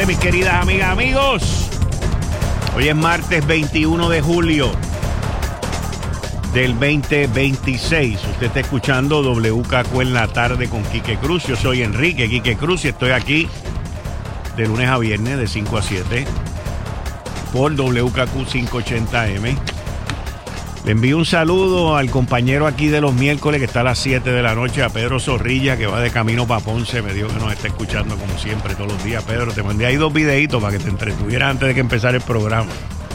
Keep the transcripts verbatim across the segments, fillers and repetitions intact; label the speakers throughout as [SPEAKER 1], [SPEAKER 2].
[SPEAKER 1] mis queridas amigas, amigos. Hoy es martes veintiuno de julio del veinte veintiséis. Usted está escuchando W K Q en la tarde con Quique Cruz. Yo soy Enrique Quique Cruz y estoy aquí de lunes a viernes de cinco a siete por W K Q quinientos ochenta M. Le envío un saludo al compañero aquí de los miércoles que está a las siete de la noche, a Pedro Zorrilla, que va de camino para Ponce. Me dijo que nos está escuchando como siempre todos los días. Pedro, te mandé ahí dos videitos para que te entretuvieras antes de que empezara el programa.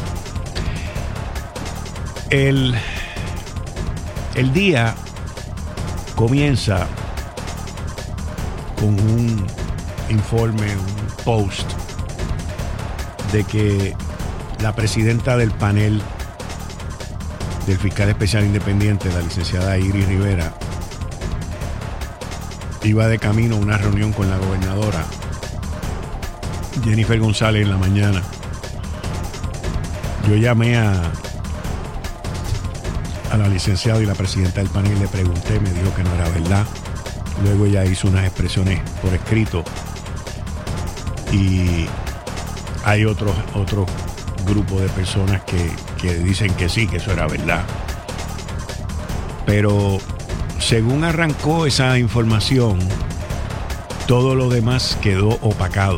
[SPEAKER 1] El, el día comienza con un informe, un post de que la presidenta del panel del fiscal especial independiente, la licenciada Iris Rivera, iba de camino a una reunión con la gobernadora Jennifer González en la mañana. Yo llamé a a la licenciada y la presidenta del panel, le pregunté, me dijo que no era verdad. Luego ella hizo unas expresiones por escrito y hay otros otros grupo de personas que, que dicen que sí, que eso era verdad. Pero según arrancó esa información, todo lo demás quedó opacado.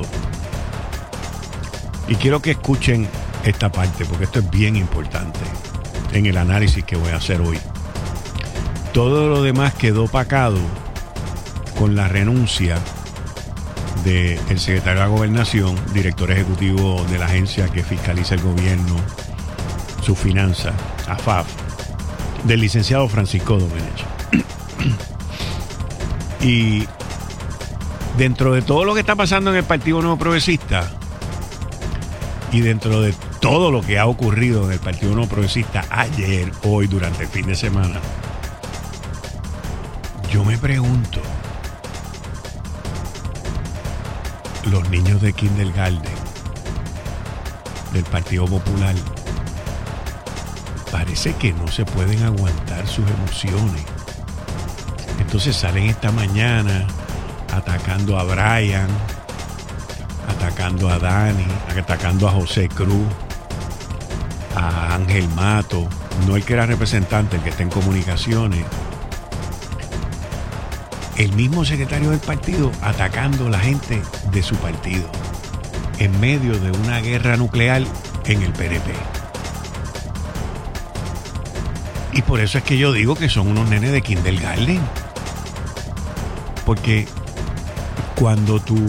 [SPEAKER 1] Y quiero que escuchen esta parte, porque esto es bien importante en el análisis que voy a hacer hoy. Todo lo demás quedó opacado con la renuncia del secretario de la Gobernación, director ejecutivo de la agencia que fiscaliza el gobierno, su finanza, A F A F, del licenciado Francisco Domenech. Y dentro de todo lo que está pasando en el Partido Nuevo Progresista y dentro de todo lo que ha ocurrido en el Partido Nuevo Progresista ayer, hoy, durante el fin de semana, yo me pregunto, los niños de kindergarten del Partido Popular parece que no se pueden aguantar sus emociones. Entonces salen esta mañana atacando a Brian, atacando a Dani, atacando a José Cruz, a Ángel Mato, no el que era representante, el que está en comunicaciones. El mismo secretario del partido atacando a la gente de su partido en medio de una guerra nuclear en el P N P. Y por eso es que yo digo que son unos nenes de kindergarten. Porque cuando tu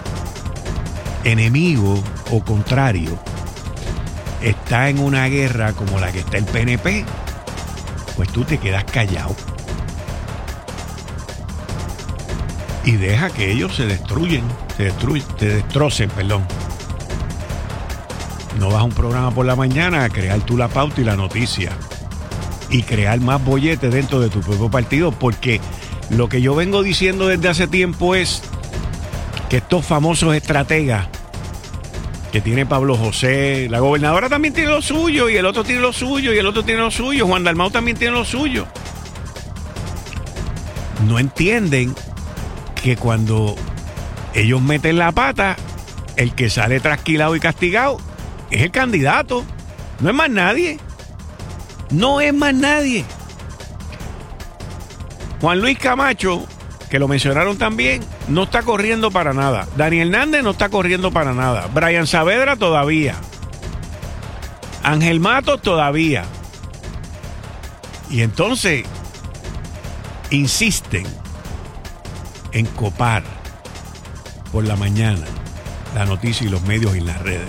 [SPEAKER 1] enemigo o contrario está en una guerra como la que está el P N P, pues tú te quedas callado y deja que ellos se destruyen, se destruyen, se destrocen, perdón. No vas a un programa por la mañana a crear tú la pauta y la noticia y crear más bolletes dentro de tu propio partido, porque lo que yo vengo diciendo desde hace tiempo es que estos famosos estrategas que tiene Pablo José, la gobernadora también tiene lo suyo, y el otro tiene lo suyo, y el otro tiene lo suyo, Juan Dalmau también tiene lo suyo, no entienden que cuando ellos meten la pata, el que sale trasquilado y castigado es el candidato, no es más nadie. No es más nadie. Juan Luis Camacho, que lo mencionaron también, no está corriendo para nada. Dani Hernández no está corriendo para nada. Brian Saavedra todavía. Ángel Matos todavía. Y entonces insisten en copar por la mañana la noticia y los medios y las redes.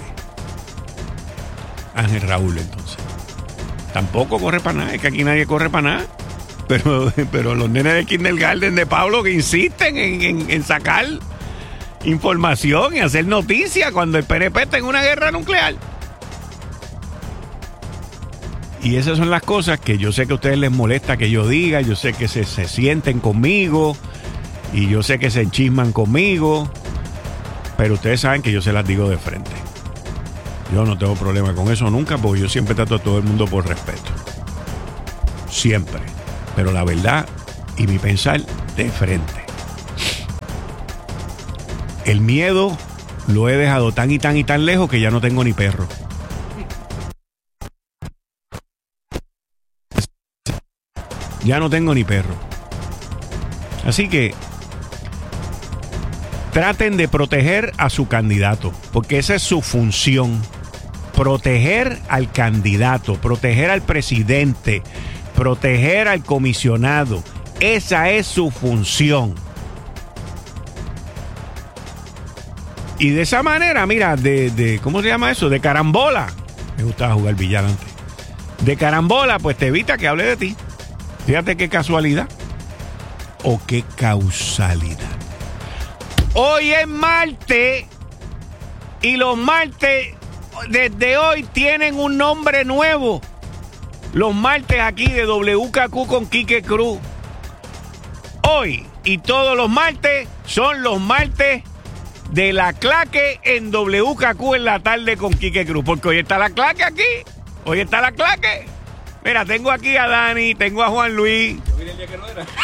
[SPEAKER 1] Ángel Raúl, entonces, tampoco corre para nada. Es que aquí nadie corre para nada. Pero, pero los nenes de kindergarten de Pablo que insisten en, en, en sacar información y hacer noticia cuando el P N P está en una guerra nuclear. Y esas son las cosas que yo sé que a ustedes les molesta que yo diga. Yo sé que se, se sienten conmigo y yo sé que se enchisman conmigo, pero ustedes saben que yo se las digo de frente. Yo no tengo problema con eso nunca, porque yo siempre trato a todo el mundo por respeto. Siempre. Pero la verdad y mi pensar de frente. El miedo lo he dejado tan y tan y tan lejos que ya no tengo ni perro. Ya no tengo ni perro. Así que traten de proteger a su candidato, porque esa es su función. Proteger al candidato, proteger al presidente, proteger al comisionado. Esa es su función. Y de esa manera, mira, de, de ¿cómo se llama eso? De carambola. Me gustaba jugar billar antes. De carambola, pues te evita que hable de ti. Fíjate qué casualidad o qué causalidad. Hoy es martes y los martes desde hoy tienen un nombre nuevo. Los martes aquí de W K Q con Quique Cruz. Hoy y todos los martes son los martes de la claque en W K Q en la tarde con Quique Cruz. Porque hoy está la claque aquí. Hoy está la claque. Mira, tengo aquí a Dani, tengo a Juan Luis. Yo vine el día que no era.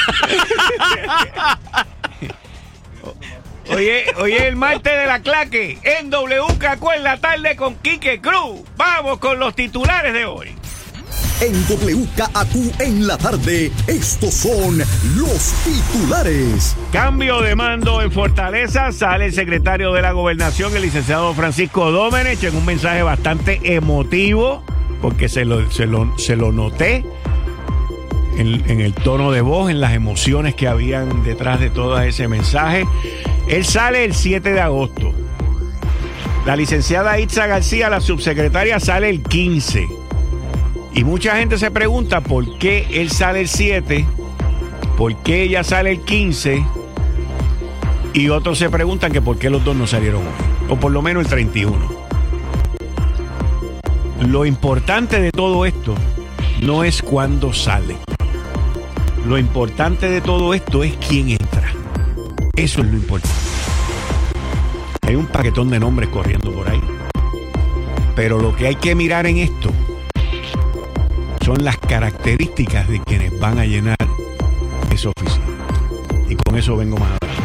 [SPEAKER 1] Oye, oye, el martes de la claque en W K Q en la tarde con Quique Cruz. Vamos con los titulares de hoy.
[SPEAKER 2] En W K Q en la tarde, estos son los titulares.
[SPEAKER 1] Cambio de mando en Fortaleza. Sale el secretario de la Gobernación, el licenciado Francisco Domenech, en un mensaje bastante emotivo, porque se lo, se lo, se lo noté en, en el tono de voz, en las emociones que habían detrás de todo ese mensaje. Él sale el siete de agosto. La licenciada Itza García, la subsecretaria, sale el quince. Y mucha gente se pregunta por qué él sale el siete, por qué ella sale el quince, y otros se preguntan que por qué los dos no salieron hoy, o por lo menos el treinta y uno. Lo importante de todo esto no es cuándo sale. Lo importante de todo esto es quién entra. Eso es lo importante. Hay un paquetón de nombres corriendo por ahí. Pero lo que hay que mirar en esto son las características de quienes van a llenar esa oficina. Y con eso vengo más adelante.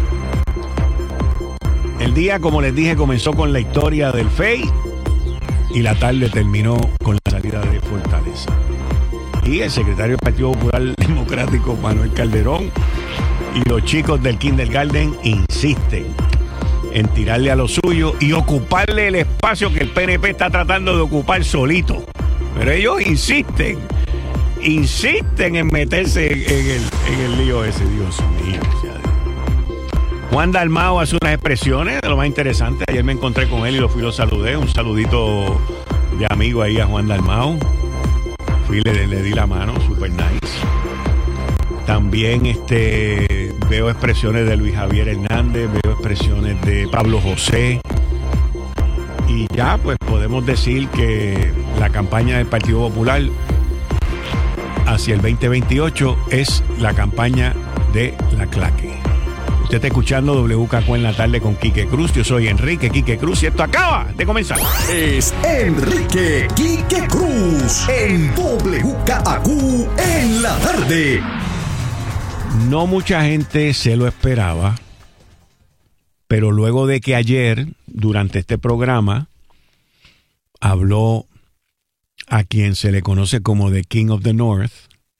[SPEAKER 1] El día, como les dije, comenzó con la historia del F E I y la tarde terminó con la salida de Fortaleza. Y el secretario del Partido Popular Democrático, Manuel Calderón, y los chicos del Kindergarten insisten en tirarle a lo suyo y ocuparle el espacio que el P N P está tratando de ocupar solito. Pero ellos insisten, insisten en meterse en, en, el, en el lío ese. Dios mío. Juan Dalmau hace unas expresiones de lo más interesante. Ayer me encontré con él y lo fui y lo saludé. Un saludito de amigo ahí a Juan Dalmau. Fui y le, le di la mano, super nice. También este, veo expresiones de Luis Javier Hernández, veo expresiones de Pablo José. Y ya pues podemos decir que la campaña del Partido Popular hacia el veinte veintiocho es la campaña de la claque. Usted está escuchando W K Q en la tarde con Quique Cruz. Yo soy Enrique Quique Cruz y esto acaba de comenzar.
[SPEAKER 2] Es Enrique Quique Cruz en W K Q en la tarde.
[SPEAKER 1] No mucha gente se lo esperaba, pero luego de que ayer, durante este programa, habló a quien se le conoce como The King of the North.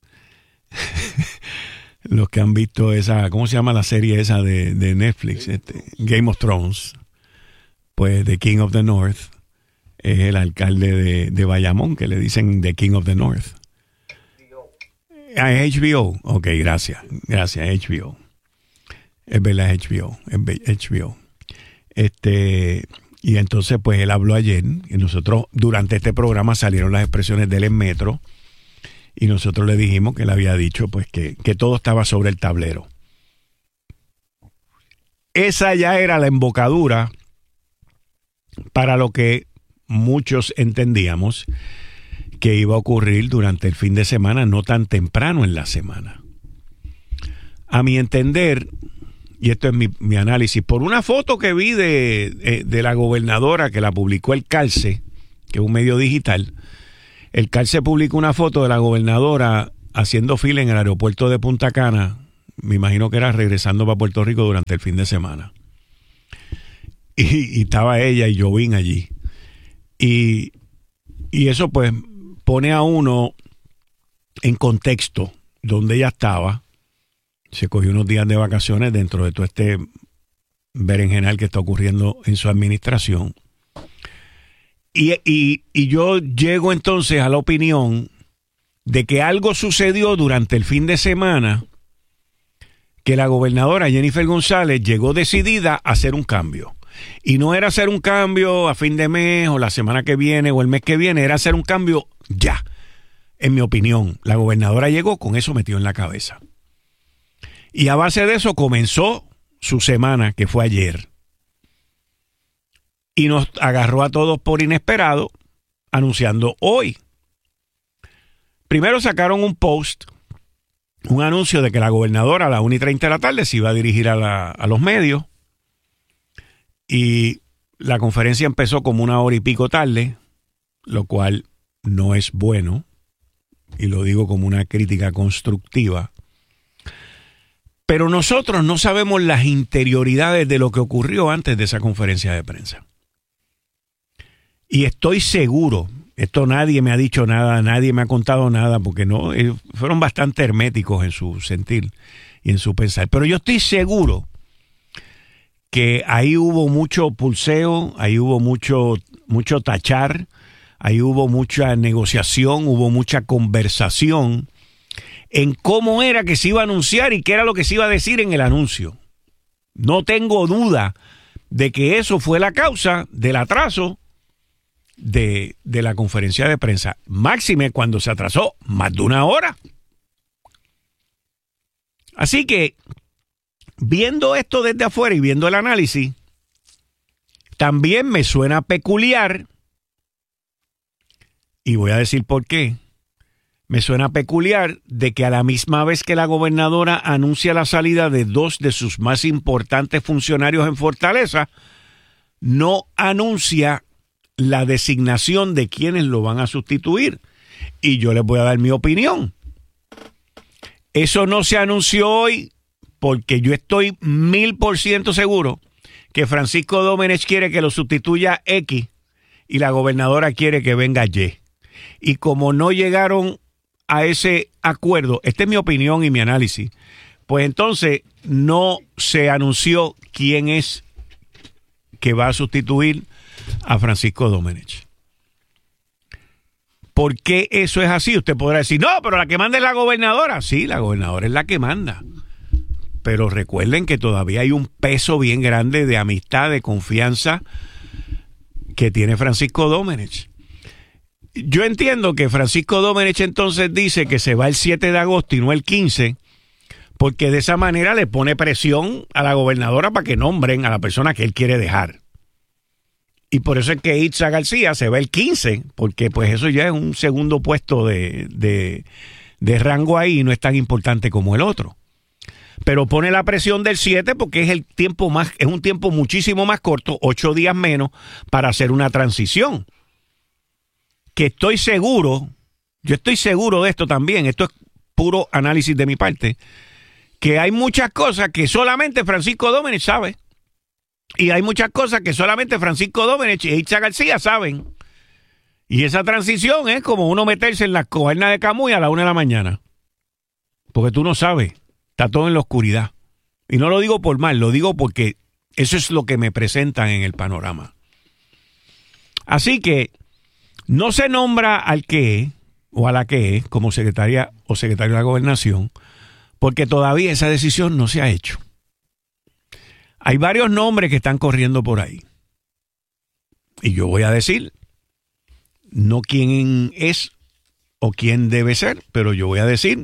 [SPEAKER 1] Los que han visto esa, ¿cómo se llama la serie esa de, de Netflix? Este, Game of Thrones. Pues The King of the North es el alcalde de, de Bayamón, que le dicen The King of the North. Ah, es H B O. Ok, gracias. Gracias, H B O. Es verdad, H B O. Es H B O. Este, y entonces, pues él habló ayer, y nosotros, durante este programa, salieron las expresiones de él en Metro, y nosotros le dijimos que él había dicho, pues, que, que todo estaba sobre el tablero. Esa ya era la embocadura para lo que muchos entendíamos que iba a ocurrir durante el fin de semana, no tan temprano en la semana. A mi entender, y esto es mi, mi análisis, por una foto que vi de, de la gobernadora que la publicó el Calce, que es un medio digital, el Calce publicó una foto de la gobernadora haciendo fila en el aeropuerto de Punta Cana, me imagino que era regresando para Puerto Rico durante el fin de semana. y, y estaba ella y Jovín allí. Y, y eso pues pone a uno en contexto donde ella estaba. Se cogió unos días de vacaciones dentro de todo este berenjenal que está ocurriendo en su administración. Y, y, y yo llego entonces a la opinión de que algo sucedió durante el fin de semana que la gobernadora Jennifer González llegó decidida a hacer un cambio. Y no era hacer un cambio a fin de mes o la semana que viene o el mes que viene, era hacer un cambio ya. En mi opinión, la gobernadora llegó con eso metido en la cabeza. Y a base de eso comenzó su semana, que fue ayer. Y nos agarró a todos por inesperado, anunciando hoy. Primero sacaron un post, un anuncio de que la gobernadora a las una y treinta de la tarde se iba a dirigir a, la, a los medios. Y la conferencia empezó como una hora y pico tarde, lo cual no es bueno. Y lo digo como una crítica constructiva. Pero nosotros no sabemos las interioridades de lo que ocurrió antes de esa conferencia de prensa. Y estoy seguro, esto nadie me ha dicho nada, nadie me ha contado nada, porque no, eh, fueron bastante herméticos en su sentir y en su pensar. Pero yo estoy seguro que ahí hubo mucho pulseo, ahí hubo mucho, mucho tachar, ahí hubo mucha negociación, hubo mucha conversación en cómo era que se iba a anunciar y qué era lo que se iba a decir en el anuncio. No tengo duda de que eso fue la causa del atraso de, de la conferencia de prensa. Máxime cuando se atrasó más de una hora. Así que, viendo esto desde afuera y viendo el análisis, también me suena peculiar, y voy a decir por qué. Me suena peculiar de que a la misma vez que la gobernadora anuncia la salida de dos de sus más importantes funcionarios en Fortaleza, no anuncia la designación de quienes lo van a sustituir. Y yo les voy a dar mi opinión. Eso no se anunció hoy porque yo estoy mil por ciento seguro que Francisco Domenech quiere que lo sustituya X y la gobernadora quiere que venga Y. Y como no llegaron a ese acuerdo, esta es mi opinión y mi análisis, pues entonces no se anunció quién es que va a sustituir a Francisco Domenech. ¿Por qué eso es así? Usted podrá decir, no, pero la que manda es la gobernadora. Sí, la gobernadora es la que manda. Pero recuerden que todavía hay un peso bien grande de amistad, de confianza que tiene Francisco Domenech. Yo entiendo que Francisco Domenech entonces dice que se va el siete de agosto y no el quince, porque de esa manera le pone presión a la gobernadora para que nombren a la persona que él quiere dejar. Y por eso es que Itza García se va el quince, porque pues eso ya es un segundo puesto de, de, de rango ahí y no es tan importante como el otro. Pero pone la presión del siete porque es el tiempo más, es un tiempo muchísimo más corto, ocho días menos, para hacer una transición. Que estoy seguro, yo estoy seguro de esto también, esto es puro análisis de mi parte, que hay muchas cosas que solamente Francisco Domenech sabe. Y hay muchas cosas que solamente Francisco Domenech y Itza García saben. Y esa transición es como uno meterse en las cavernas de Camuy a la una de la mañana. Porque tú no sabes, está todo en la oscuridad. Y no lo digo por mal, lo digo porque eso es lo que me presentan en el panorama. Así que no se nombra al que es o a la que es como secretaria o secretario de la gobernación porque todavía esa decisión no se ha hecho. Hay varios nombres que están corriendo por ahí. Y yo voy a decir, no quién es o quién debe ser, pero yo voy a decir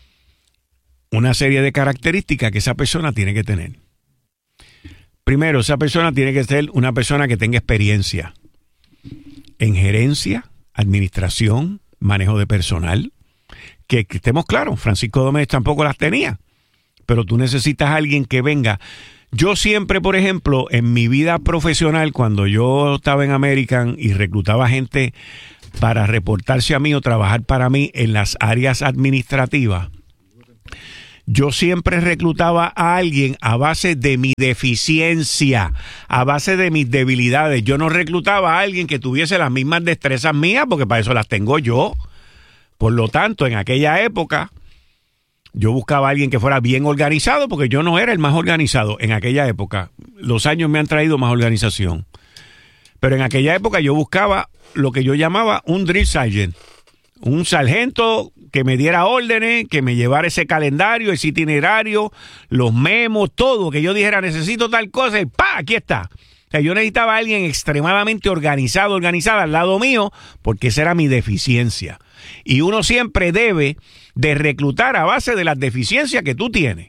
[SPEAKER 1] una serie de características que esa persona tiene que tener. Primero, esa persona tiene que ser una persona que tenga experiencia en gerencia, administración, manejo de personal. Que, que estemos claros, Francisco Domenech tampoco las tenía. Pero tú necesitas a alguien que venga. Yo siempre, por ejemplo, en mi vida profesional, cuando yo estaba en American y reclutaba gente para reportarse a mí o trabajar para mí en las áreas administrativas, yo siempre reclutaba a alguien a base de mi deficiencia, a base de mis debilidades. Yo no reclutaba a alguien que tuviese las mismas destrezas mías, porque para eso las tengo yo. Por lo tanto, en aquella época, yo buscaba a alguien que fuera bien organizado, porque yo no era el más organizado en aquella época. Los años me han traído más organización. Pero en aquella época yo buscaba lo que yo llamaba un drill sergeant. Un sargento que me diera órdenes, que me llevara ese calendario, ese itinerario, los memos, todo, que yo dijera, necesito tal cosa, y ¡pa! Aquí está. O sea, yo necesitaba a alguien extremadamente organizado, organizada al lado mío, porque esa era mi deficiencia. Y uno siempre debe de reclutar a base de las deficiencias que tú tienes.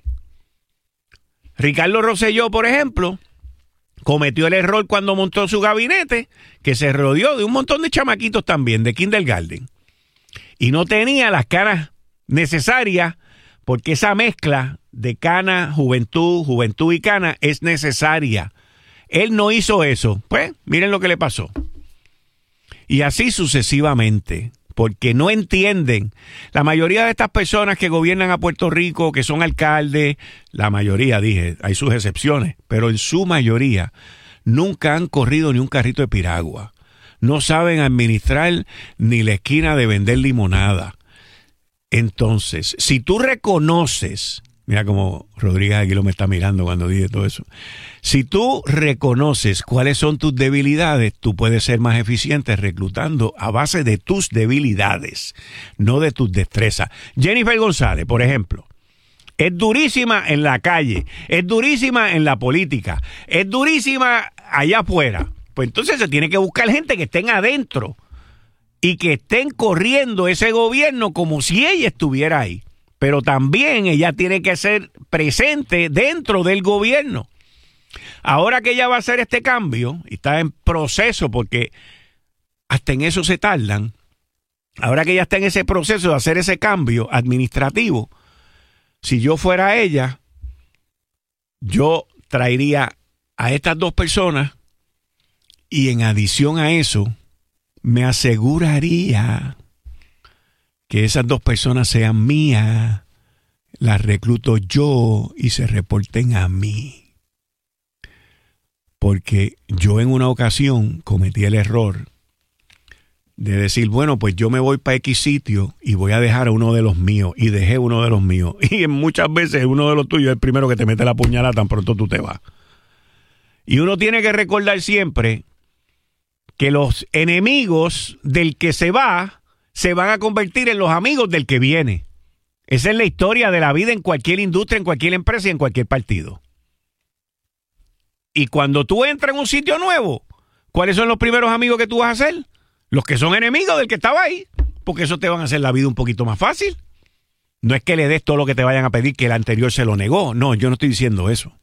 [SPEAKER 1] Ricardo Rosselló, por ejemplo, cometió el error cuando montó su gabinete, que se rodeó de un montón de chamaquitos también, de kindergarten. Y no tenía las canas necesarias, porque esa mezcla de cana, juventud, juventud y cana es necesaria. Él no hizo eso. Pues, miren lo que le pasó. Y así sucesivamente, porque no entienden. La mayoría de estas personas que gobiernan a Puerto Rico, que son alcaldes, la mayoría, dije, hay sus excepciones, pero en su mayoría nunca han corrido ni un carrito de piragua. No saben administrar ni la esquina de vender limonada. Entonces, si tú reconoces, mira cómo Rodríguez Aguiló me está mirando cuando dije todo eso. Si tú reconoces cuáles son tus debilidades, tú puedes ser más eficiente reclutando a base de tus debilidades, no de tus destrezas. Jennifer González, por ejemplo, es durísima en la calle, es durísima en la política, es durísima allá afuera. Pues entonces se tiene que buscar gente que estén adentro y que estén corriendo ese gobierno como si ella estuviera ahí. Pero también ella tiene que ser presente dentro del gobierno. Ahora que ella va a hacer este cambio, y está en proceso porque hasta en eso se tardan, ahora que ella está en ese proceso de hacer ese cambio administrativo, si yo fuera ella, yo traería a estas dos personas. Y en adición a eso, me aseguraría que esas dos personas sean mías, las recluto yo y se reporten a mí. Porque yo en una ocasión cometí el error de decir, bueno, pues yo me voy para X sitio y voy a dejar a uno de los míos. Y dejé uno de los míos. Y muchas veces uno de los tuyos es el primero que te mete la puñalada tan pronto tú te vas. Y uno tiene que recordar siempre que los enemigos del que se va se van a convertir en los amigos del que viene. Esa es la historia de la vida en cualquier industria, en cualquier empresa y en cualquier partido. Y cuando tú entras en un sitio nuevo, ¿cuáles son los primeros amigos que tú vas a hacer? Los que son enemigos del que estaba ahí, porque eso te van a hacer la vida un poquito más fácil. No es que le des todo lo que te vayan a pedir, que el anterior se lo negó. No, yo no estoy diciendo eso.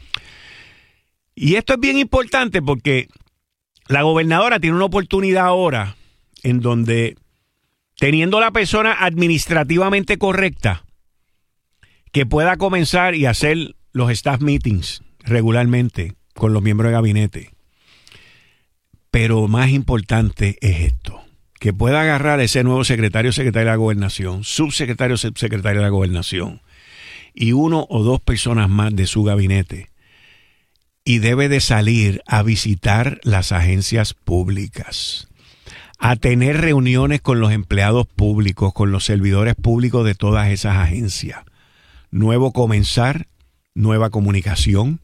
[SPEAKER 1] Y esto es bien importante porque la gobernadora tiene una oportunidad ahora en donde, teniendo la persona administrativamente correcta, que pueda comenzar y hacer los staff meetings regularmente con los miembros de gabinete. Pero más importante es esto, que pueda agarrar a ese nuevo secretario, secretario de la gobernación, subsecretario, subsecretario de la gobernación y uno o dos personas más de su gabinete. Y debe de salir a visitar las agencias públicas, a tener reuniones con los empleados públicos, con los servidores públicos de todas esas agencias. Nuevo comenzar, nueva comunicación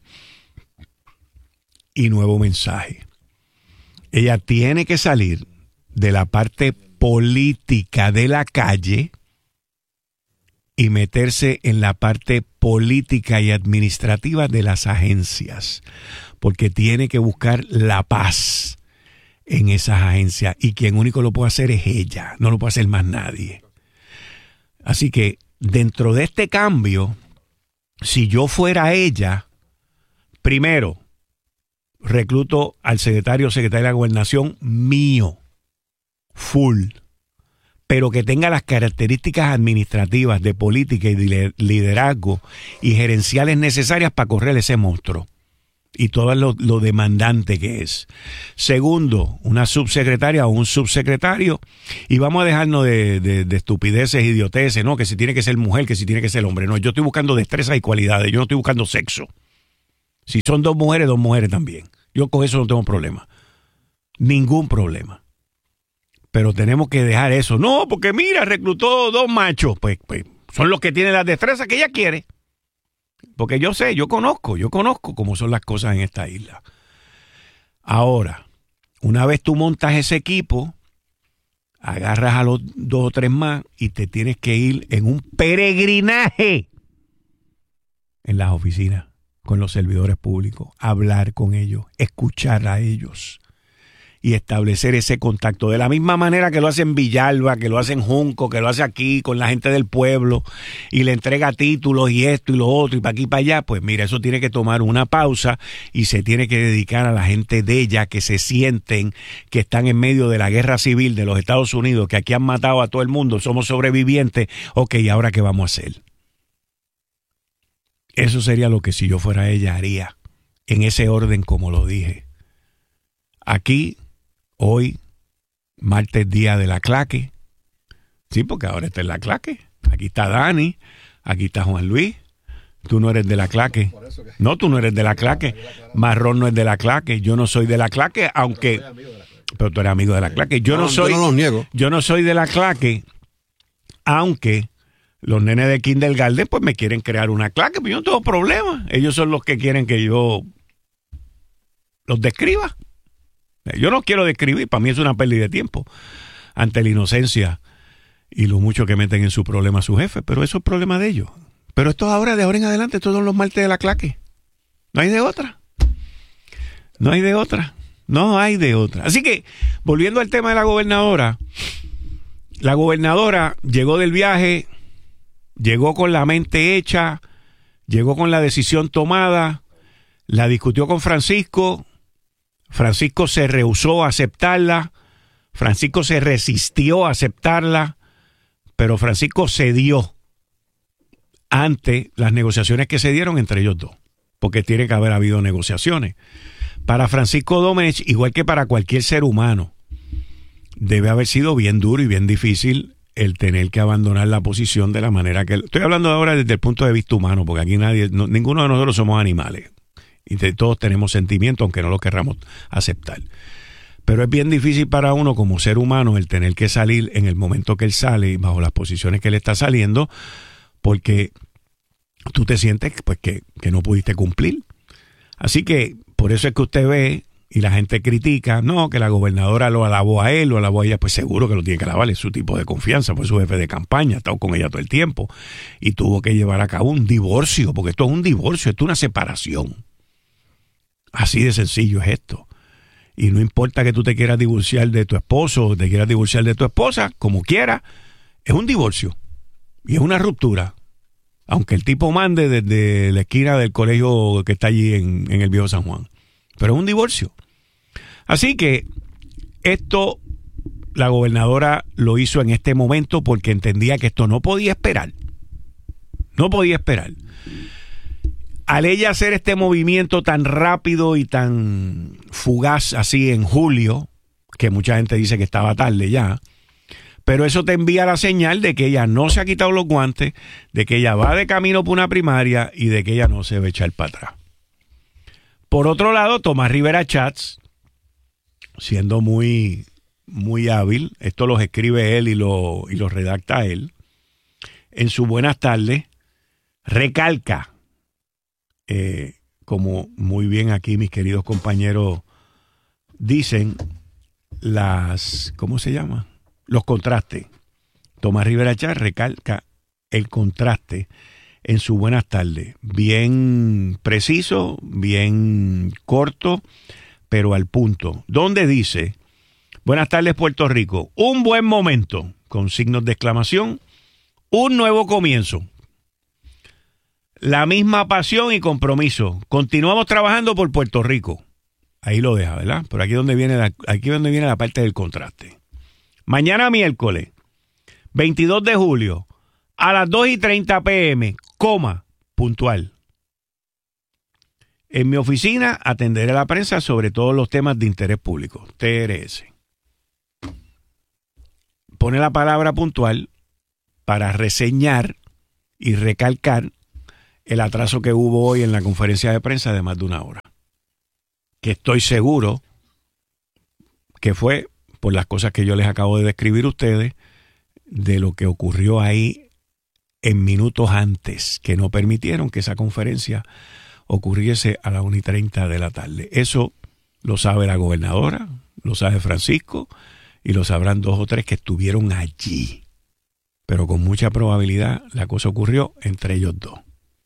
[SPEAKER 1] y nuevo mensaje. Ella tiene que salir de la parte política de la calle y meterse en la parte política y administrativa de las agencias, porque tiene que buscar la paz en esas agencias y quien único lo puede hacer es ella, no lo puede hacer más nadie. Así que dentro de este cambio, si yo fuera ella, primero recluto al secretario o secretaria de la gobernación mío, full, pero que tenga las características administrativas, de política y de liderazgo y gerenciales necesarias para correr ese monstruo. y todo lo, lo demandante que es. Segundo, una subsecretaria o un subsecretario, y vamos a dejarnos de, de, de estupideces, idioteces, ¿no? Que si tiene que ser mujer, que si tiene que ser hombre. No, yo estoy buscando destrezas y cualidades, yo no estoy buscando sexo. Si son dos mujeres, dos mujeres también. Yo con eso no tengo problema. Ningún problema. Pero tenemos que dejar eso. No, porque mira, reclutó dos machos. Pues, pues son los que tienen las destrezas que ella quiere. Porque yo sé, yo conozco, yo conozco cómo son las cosas en esta isla. Ahora, una vez tú montas ese equipo, agarras a los dos o tres más y te tienes que ir en un peregrinaje en las oficinas con los servidores públicos, hablar con ellos, escuchar a ellos y establecer ese contacto. De la misma manera que lo hacen Villalba, que lo hacen Junco, que lo hace aquí con la gente del pueblo y le entrega títulos y esto y lo otro y para aquí y para allá, pues mira, eso tiene que tomar una pausa y se tiene que dedicar a la gente de ella que se sienten que están en medio de la guerra civil de los Estados Unidos, que aquí han matado a todo el mundo, somos sobrevivientes. Ok, ¿ahora qué vamos a hacer? Eso sería lo que si yo fuera ella haría, en ese orden como lo dije. Aquí, hoy, martes día de la claque. Sí, porque ahora está en la claque. Aquí está Dani, aquí está Juan Luis. Tú no eres de la claque. No, tú no eres de la claque. Marrón no es de la claque. Yo no soy de la claque, aunque... Pero tú eres amigo de la claque. Yo no soy...
[SPEAKER 3] Yo no los niego.
[SPEAKER 1] Yo no soy de la claque, aunque... Los nenes de kindergarten pues me quieren crear una claque, pero yo no tengo problema. Ellos son los que quieren que yo los describa. Yo no quiero describir, para mí es una pérdida de tiempo ante la inocencia y lo mucho que meten en su problema a su jefe, pero eso es problema de ellos. Pero esto ahora, de ahora en adelante, todos son los martes de la claque. No hay de otra. No hay de otra. No hay de otra. Así que, volviendo al tema de la gobernadora, la gobernadora llegó del viaje... Llegó con la mente hecha, llegó con la decisión tomada, la discutió con Francisco, Francisco se rehusó a aceptarla, Francisco se resistió a aceptarla, pero Francisco cedió ante las negociaciones que se dieron entre ellos dos, porque tiene que haber habido negociaciones. Para Francisco Domenech, igual que para cualquier ser humano, debe haber sido bien duro y bien difícil el tener que abandonar la posición de la manera que... Estoy hablando ahora desde el punto de vista humano, porque aquí nadie, no, ninguno de nosotros somos animales. Y de, todos tenemos sentimientos, aunque no lo querramos aceptar. Pero es bien difícil para uno como ser humano el tener que salir en el momento que él sale, bajo las posiciones que él está saliendo, porque tú te sientes pues que, que no pudiste cumplir. Así que por eso es que usted ve... Y la gente critica, no, que la gobernadora lo alabó a él, lo alabó a ella, pues seguro que lo tiene que alabar, es su tipo de confianza, fue su jefe de campaña, ha estado con ella todo el tiempo y tuvo que llevar a cabo un divorcio, porque esto es un divorcio, esto es una separación. Así de sencillo es esto. Y no importa que tú te quieras divorciar de tu esposo o te quieras divorciar de tu esposa, como quieras, es un divorcio y es una ruptura. Aunque el tipo mande desde la esquina del colegio que está allí en, en el Viejo San Juan. Pero es un divorcio. Así que esto la gobernadora lo hizo en este momento porque entendía que esto no podía esperar. No podía esperar. Al ella hacer este movimiento tan rápido y tan fugaz así en julio, que mucha gente dice que estaba tarde ya, pero eso te envía la señal de que ella no se ha quitado los guantes, de que ella va de camino por una primaria y de que ella no se va a echar para atrás. Por otro lado, Tomás Rivera Chats, siendo muy, muy hábil, esto los escribe él y lo, y lo redacta él, en su Buenas Tardes, recalca, eh, como muy bien aquí mis queridos compañeros dicen, las, ¿cómo se llama? Los contrastes. Tomás Rivera Chats recalca el contraste en su Buenas Tardes, bien preciso, bien corto, pero al punto, donde dice, buenas tardes Puerto Rico, un buen momento, con signos de exclamación, un nuevo comienzo, la misma pasión y compromiso, continuamos trabajando por Puerto Rico, ahí lo deja, ¿verdad? Pero aquí es donde viene la, aquí es donde viene la parte del contraste. Mañana miércoles, veintidós de julio, a las dos y treinta pm, coma, puntual. En mi oficina atenderé a la prensa sobre todos los temas de interés público. T R S. Pone la palabra puntual para reseñar y recalcar el atraso que hubo hoy en la conferencia de prensa de más de una hora. Que estoy seguro que fue por las cosas que yo les acabo de describir a ustedes, de lo que ocurrió ahí en minutos antes, que no permitieron que esa conferencia ocurriese a las una y treinta de la tarde. Eso lo sabe la gobernadora, lo sabe Francisco, y lo sabrán dos o tres que estuvieron allí. Pero con mucha probabilidad la cosa ocurrió entre ellos dos.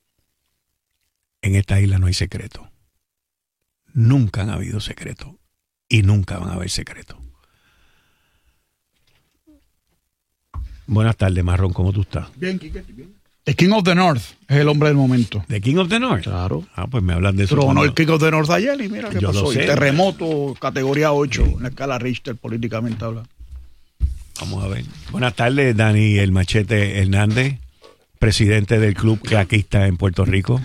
[SPEAKER 1] En esta isla no hay secreto. Nunca han habido secreto. Y nunca van a haber secreto. Buenas tardes, Marrón. ¿Cómo tú estás?
[SPEAKER 3] Bien, Quique, bien. The King of the North es el hombre del momento.
[SPEAKER 1] ¿The King of the North?
[SPEAKER 3] Claro.
[SPEAKER 1] Ah, pues me hablan de eso.
[SPEAKER 3] Pero no
[SPEAKER 1] cuando...
[SPEAKER 3] el King of the North ayer y mira qué
[SPEAKER 1] Yo
[SPEAKER 3] pasó.
[SPEAKER 1] lo sé.
[SPEAKER 3] Y terremoto, categoría ocho, en la escala Richter, políticamente hablando.
[SPEAKER 1] Vamos a ver. Buenas tardes, Dani El Machete Hernández, presidente del Club Claquista en Puerto Rico.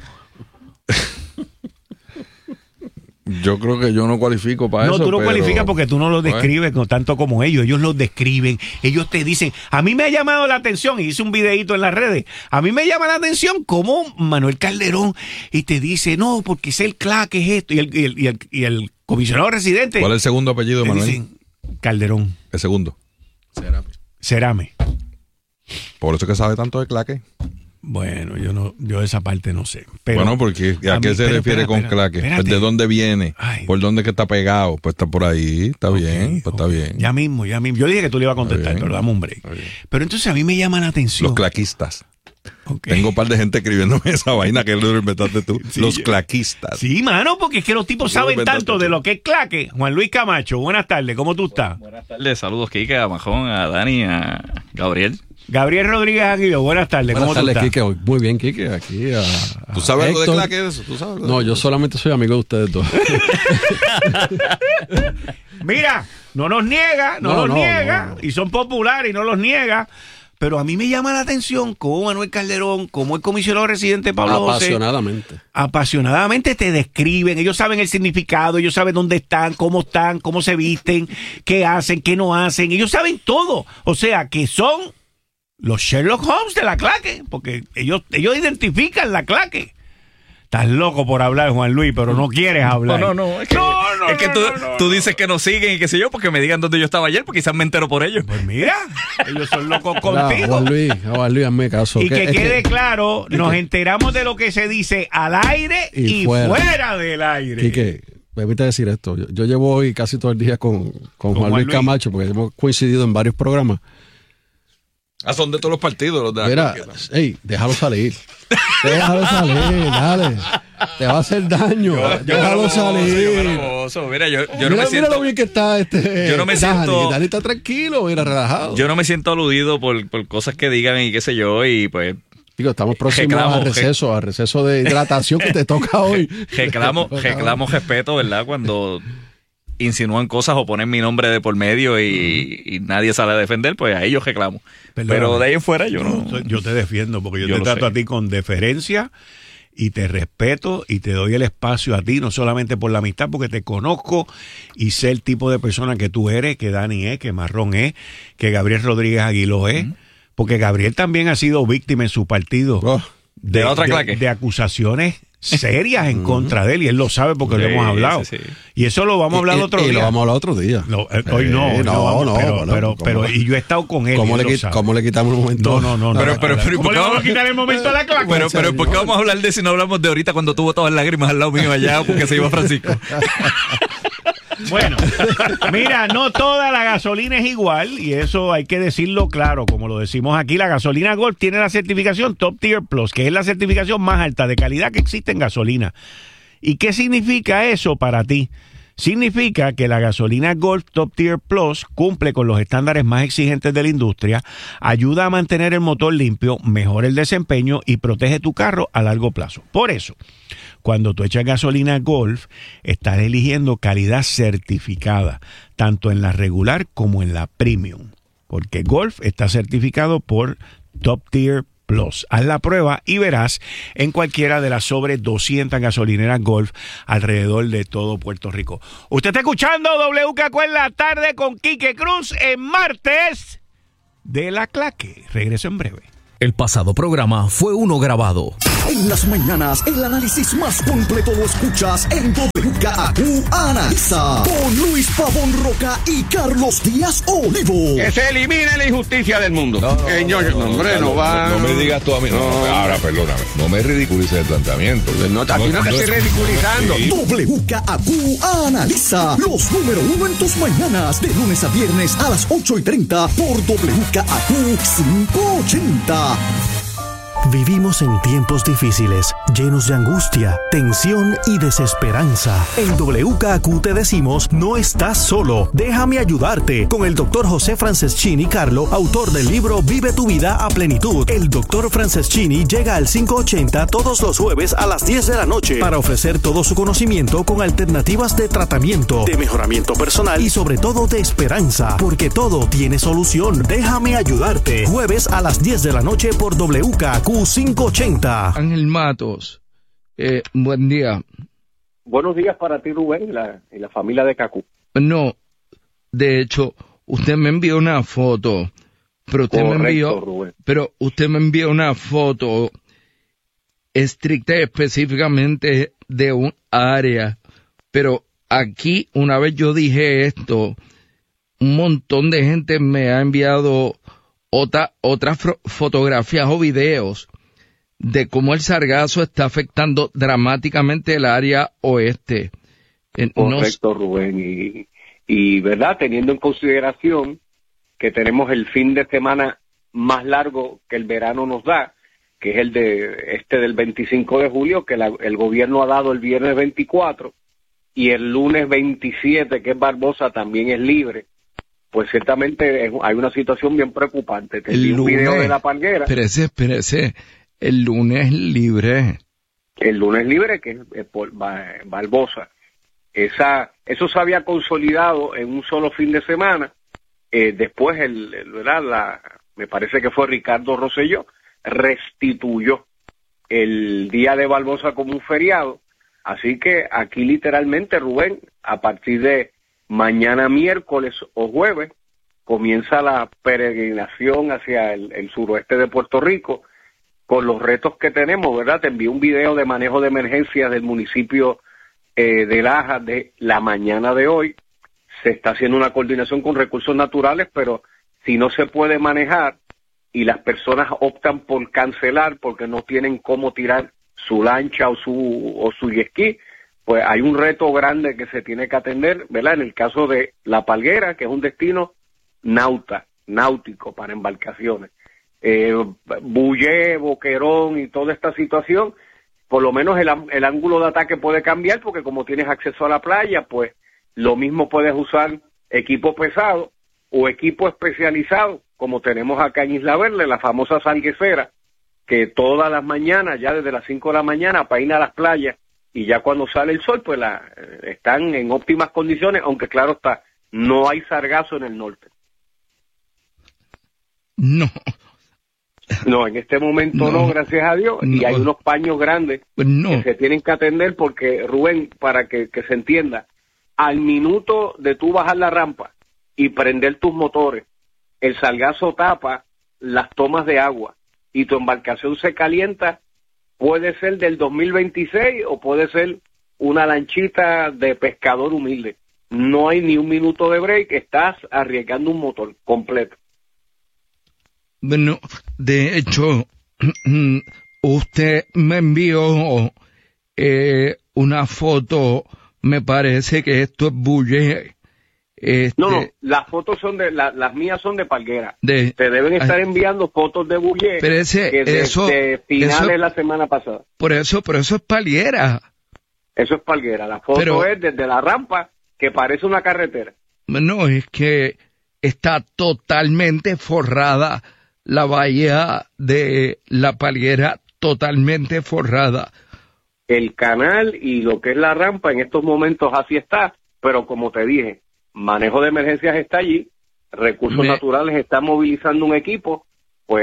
[SPEAKER 4] Yo creo que yo no cualifico para
[SPEAKER 1] no,
[SPEAKER 4] eso.
[SPEAKER 1] No, tú no
[SPEAKER 4] pero...
[SPEAKER 1] cualificas porque tú no lo describes pues. tanto como ellos. Ellos lo describen. Ellos te dicen, a mí me ha llamado la atención, y hice un videito en las redes, a mí me llama la atención cómo Manuel Calderón y te dice, no, porque es el claque, es esto, y el, y el, y el, y el comisionado residente.
[SPEAKER 4] ¿Cuál es el segundo apellido de Manuel?
[SPEAKER 1] Dicen, Calderón.
[SPEAKER 4] El segundo.
[SPEAKER 1] Cerame. Cerame.
[SPEAKER 4] Por eso que sabe tanto de claque.
[SPEAKER 1] Bueno, yo no, yo esa parte no sé. Pero
[SPEAKER 4] bueno, porque ¿a, a qué mí, se pero, refiere espera, con espera, claque? Pues ¿de dónde viene? Ay. ¿Por dónde que está pegado? Pues está por ahí, está okay, bien, pues okay. está bien.
[SPEAKER 1] Ya mismo, ya mismo. Yo dije que tú le ibas a contestar, pero dame un break. Pero entonces a mí me llama la atención.
[SPEAKER 4] Los claquistas. Okay. Tengo un par de gente escribiéndome esa vaina que lo inventaste tú. Sí, los claquistas.
[SPEAKER 1] Sí, mano, porque es que los tipos saben tanto tú. de lo que es claque. Juan Luis Camacho, buenas tardes, ¿cómo tú estás?
[SPEAKER 5] Buenas tardes, saludos, Quique, a Majón, a Dani, a Gabriel.
[SPEAKER 1] Gabriel Rodríguez Aguiló, buenas tardes,
[SPEAKER 6] buenas
[SPEAKER 1] ¿cómo
[SPEAKER 6] tardes,
[SPEAKER 1] tú estás?
[SPEAKER 6] Quique, muy bien, Quique, aquí a, a
[SPEAKER 4] ¿Tú sabes
[SPEAKER 6] Héctor.
[SPEAKER 4] algo de claque de eso? ¿Tú sabes
[SPEAKER 6] no, yo solamente soy amigo de ustedes dos.
[SPEAKER 1] Mira, no nos niega, no, no los no, niega, no. y son populares y no los niega. Pero a mí me llama la atención cómo Manuel Calderón, como el comisionado residente Pablo José,
[SPEAKER 6] apasionadamente.
[SPEAKER 1] apasionadamente te describen. Ellos saben el significado, ellos saben dónde están, cómo están, cómo se visten, qué hacen, qué no hacen. Ellos saben todo. O sea, que son los Sherlock Holmes de la claque, porque ellos, ellos identifican la claque. Estás loco por hablar, Juan Luis, pero no quieres hablar.
[SPEAKER 5] No, no, no. Es que, no, no, es que no, tú, no, no, tú dices que nos siguen y qué sé yo, porque me digan dónde yo estaba ayer, porque quizás me entero por ellos.
[SPEAKER 1] Pues mira, ellos son locos contigo.
[SPEAKER 6] Juan Luis, Juan Luis, hazme caso.
[SPEAKER 1] Y que, que quede
[SPEAKER 6] que,
[SPEAKER 1] claro, nos que, enteramos de lo que se dice al aire y, y fuera. fuera del aire.
[SPEAKER 6] Quique, permite decir esto. Yo, yo llevo hoy casi todo el día con, con, con Juan, Juan Luis, Luis Camacho, porque hemos coincidido en varios programas.
[SPEAKER 4] Ah, son de todos los partidos los de la
[SPEAKER 6] Mira, ey, déjalo salir. Déjalo salir, dale. Te va a hacer daño. Yo, yo déjalo gozo, salir.
[SPEAKER 5] Yo mira, yo, yo
[SPEAKER 6] mira,
[SPEAKER 5] no me siento.
[SPEAKER 6] Mira lo bien que está este.
[SPEAKER 5] Yo no me
[SPEAKER 6] Dani,
[SPEAKER 5] siento.
[SPEAKER 6] Dani está tranquilo, mira, relajado.
[SPEAKER 5] Yo no me siento aludido por, por cosas que digan y qué sé yo, y pues.
[SPEAKER 6] Digo, estamos próximos reclamo, al receso, al receso de hidratación que te toca hoy.
[SPEAKER 5] Reclamo, reclamo respeto, ¿verdad? Cuando insinúan cosas o ponen mi nombre de por medio y, y nadie sale a defender, pues ahí yo reclamo. Perdón, pero de ahí en fuera yo no.
[SPEAKER 1] Yo te defiendo porque yo, yo te trato sé. a ti con deferencia y te respeto y te doy el espacio a ti, no solamente por la amistad, porque te conozco y sé el tipo de persona que tú eres, que Dani es, que Marrón es, que Gabriel Rodríguez Aguiló es, uh-huh. porque Gabriel también ha sido víctima en su partido
[SPEAKER 5] oh, de, de, otra claque.
[SPEAKER 1] de, de acusaciones serias en contra de él, y él lo sabe porque sí, lo hemos hablado. Sí, sí. Y eso lo vamos a hablar
[SPEAKER 6] y,
[SPEAKER 1] otro
[SPEAKER 6] y
[SPEAKER 1] día.
[SPEAKER 6] Y lo vamos a hablar otro día.
[SPEAKER 1] No, eh, hoy no,
[SPEAKER 6] eh,
[SPEAKER 1] no,
[SPEAKER 6] no,
[SPEAKER 1] vamos,
[SPEAKER 6] no,
[SPEAKER 1] pero,
[SPEAKER 6] no,
[SPEAKER 1] pero, pero, pero y yo he estado con él.
[SPEAKER 6] ¿Cómo, le,
[SPEAKER 1] él
[SPEAKER 6] ¿cómo le quitamos el momento?
[SPEAKER 1] No, no, no.
[SPEAKER 5] Pero,
[SPEAKER 1] no,
[SPEAKER 5] pero,
[SPEAKER 1] no,
[SPEAKER 5] pero,
[SPEAKER 1] ¿cómo le vamos a quitar el momento a la claque?
[SPEAKER 5] Pero, pero, ¿por qué vamos a hablar de si no hablamos de ahorita cuando tuvo todas las lágrimas al lado mío allá porque se iba Francisco?
[SPEAKER 1] Bueno, mira, no toda la gasolina es igual y eso hay que decirlo claro, como lo decimos aquí. La gasolina Golf tiene la certificación Top Tier Plus, que es la certificación más alta de calidad que existe en gasolina. ¿Y qué significa eso para ti? Significa que la gasolina Golf Top Tier Plus cumple con los estándares más exigentes de la industria, ayuda a mantener el motor limpio, mejora el desempeño y protege tu carro a largo plazo. Por eso, cuando tú echas gasolina Golf, estás eligiendo calidad certificada, tanto en la regular como en la premium, porque Golf está certificado por Top Tier Plus. Haz la prueba y verás en cualquiera de las sobre doscientas gasolineras Golf alrededor de todo Puerto Rico. Usted está escuchando W K Q en la tarde con Quique Cruz en martes de la Claque. Regreso en breve.
[SPEAKER 7] El pasado programa fue uno grabado.
[SPEAKER 2] En las mañanas, el análisis más completo lo escuchas en W K A Q Analiza con Luis Pavón Roca y Carlos Díaz Olivo.
[SPEAKER 8] Que se elimine la injusticia del mundo.
[SPEAKER 4] No, no,
[SPEAKER 8] Señor,
[SPEAKER 4] no, no,
[SPEAKER 8] hombre, no,
[SPEAKER 4] no,
[SPEAKER 8] va.
[SPEAKER 4] no, no me digas tú a mí. No, no, ahora, perdóname. No me ridiculices el planteamiento.
[SPEAKER 8] No, aquí no, no te estoy ridiculizando.
[SPEAKER 2] Sí. W K A Q Analiza los número uno en tus mañanas, de lunes a viernes a las ocho y treinta por W K A Q quinientos ochenta.
[SPEAKER 9] Vivimos en tiempos difíciles, llenos de angustia, tensión y desesperanza. En W K A Q te decimos, no estás solo. Déjame ayudarte. Con el doctor José Franceschini Carlo, autor del libro Vive tu vida a plenitud. El doctor Franceschini llega al quinientos ochenta todos los jueves a las diez de la noche para ofrecer todo su conocimiento con alternativas de tratamiento, de mejoramiento personal y sobre todo de esperanza, porque todo tiene solución. Déjame ayudarte. Jueves a las diez de la noche por W K A Q quinientos ochenta.
[SPEAKER 6] Ángel Matos, eh, buen día.
[SPEAKER 10] Buenos días para ti, Rubén, y la, y la familia de Cacú.
[SPEAKER 6] No, de hecho, usted me envió una foto, pero usted Correcto, me envió, Rubén. pero usted me envió una foto estricta y específicamente de un área, pero aquí, una vez yo dije esto, un montón de gente me ha enviado otra, otras fotografías o videos de cómo el sargazo está afectando dramáticamente el área oeste.
[SPEAKER 10] Correcto, no... Rubén. Y, y, ¿verdad? Teniendo en consideración que tenemos el fin de semana más largo que el verano nos da, que es el de este del veinticinco de julio, que la, el gobierno ha dado el viernes veinticuatro, y el lunes veintisiete, que es Barbosa, también es libre. Pues ciertamente es, hay una situación bien preocupante. Te
[SPEAKER 6] el
[SPEAKER 10] un
[SPEAKER 6] lunes,
[SPEAKER 10] video de la Palguera.
[SPEAKER 6] Espérese, espérese. El lunes libre.
[SPEAKER 10] El lunes libre, que es, es por Barbosa. Esa, eso se había consolidado en un solo fin de semana. Eh, después, el, el, ¿verdad? La, me parece que fue Ricardo Rosselló, restituyó el día de Barbosa como un feriado. Así que aquí literalmente, Rubén, a partir de mañana miércoles o jueves, comienza la peregrinación hacia el, el suroeste de Puerto Rico, con los retos que tenemos, ¿verdad? Te envié un video de manejo de emergencias del municipio eh, de Laja de la mañana de hoy. Se está haciendo una coordinación con recursos naturales, pero si no se puede manejar y las personas optan por cancelar porque no tienen cómo tirar su lancha o su, o su jet ski, pues hay un reto grande que se tiene que atender, ¿verdad? En el caso de La Palguera, que es un destino nauta, náutico para embarcaciones. Eh, Bullé, Boquerón y toda esta situación, por lo menos el, el ángulo de ataque puede cambiar, porque como tienes acceso a la playa, pues lo mismo puedes usar equipo pesado o equipo especializado, como tenemos acá en Isla Verde, la famosa salguecera, que todas las mañanas, ya desde las cinco de la mañana, peina las playas, y ya cuando sale el sol, pues la, están en óptimas condiciones, aunque claro está, no hay sargazo en el norte.
[SPEAKER 6] No.
[SPEAKER 10] No, en este momento no, no gracias a Dios, no. Y hay unos paños grandes no. que se tienen que atender porque, Rubén, para que, que se entienda, al minuto de tú bajar la rampa y prender tus motores, el sargazo tapa las tomas de agua y tu embarcación se calienta. Puede ser del dos mil veintiséis o puede ser una lanchita de pescador humilde. No hay ni un minuto de break, estás arriesgando un motor completo.
[SPEAKER 6] Bueno, de hecho, usted me envió eh, una foto, me parece que esto es Bullé. Este,
[SPEAKER 10] no, no, las fotos son de, la, las mías son de Palguera. De, Te deben estar enviando fotos de Bullé
[SPEAKER 6] pero ese,
[SPEAKER 10] que de,
[SPEAKER 6] eso,
[SPEAKER 10] de finales
[SPEAKER 6] eso,
[SPEAKER 10] de la semana pasada.
[SPEAKER 6] Por eso, por eso es Palguera.
[SPEAKER 10] Eso es Palguera, la foto pero, es desde la rampa que parece una carretera.
[SPEAKER 6] No, es que está totalmente forrada la bahía de La Palguera, totalmente forrada.
[SPEAKER 10] El canal y lo que es la rampa en estos momentos así está, pero como te dije, manejo de emergencias está allí, recursos Me... naturales está movilizando un equipo, pues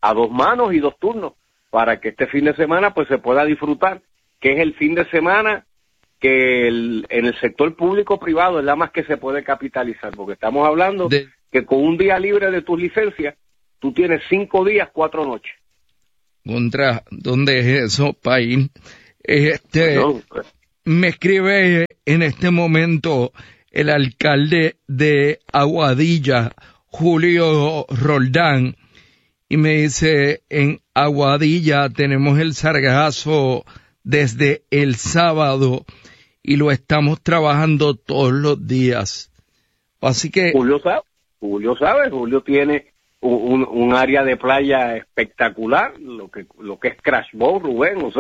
[SPEAKER 10] a dos manos y dos turnos para que este fin de semana pues se pueda disfrutar, que es el fin de semana que el, en el sector público-privado es la más que se puede capitalizar, porque estamos hablando de que con un día libre de tus licencias, tú tienes cinco días, cuatro noches.
[SPEAKER 6] Contra, ¿dónde es eso, país? Este,
[SPEAKER 10] no, pues.
[SPEAKER 6] Me escribe en este momento el alcalde de Aguadilla, Julio Roldán, y me dice, en Aguadilla tenemos el sargazo desde el sábado y lo estamos trabajando todos los días. Así que...
[SPEAKER 10] Julio sabe, Julio sabe, Julio tiene un, un área de playa espectacular, lo que lo que es Crash Boat, Rubén, o sea,